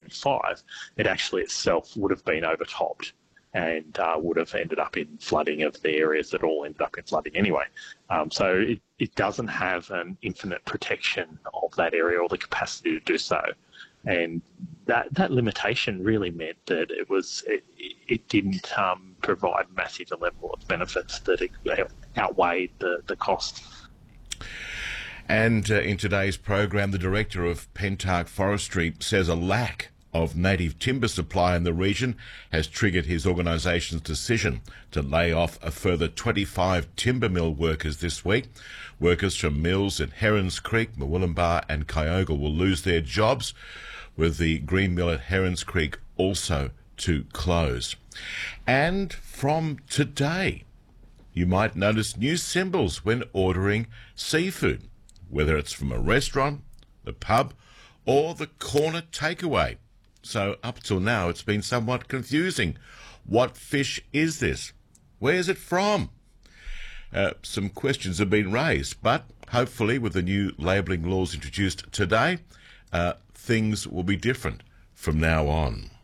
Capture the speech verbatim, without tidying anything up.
point five, it actually itself would have been overtopped and uh, would have ended up in flooding of the areas that all ended up in flooding anyway. Um, so it, it doesn't have an infinite protection of that area or the capacity to do so. And that that limitation really meant that it was it, it didn't um, provide massive a level of benefits that it outweighed the, the cost. And uh, in today's program, the director of Pentark Forestry says a lack of native timber supply in the region has triggered his organisation's decision to lay off a further twenty-five timber mill workers this week. Workers from mills at Herons Creek, Murwillumbah and Kyogle will lose their jobs, with the green mill at Herons Creek also to close. And from today, you might notice new symbols when ordering seafood, whether it's from a restaurant, the pub, or the corner takeaway. So up till now, it's been somewhat confusing. What fish is this? Where's it from? Uh, some questions have been raised, but hopefully with the new labelling laws introduced today, uh, things will be different from now on.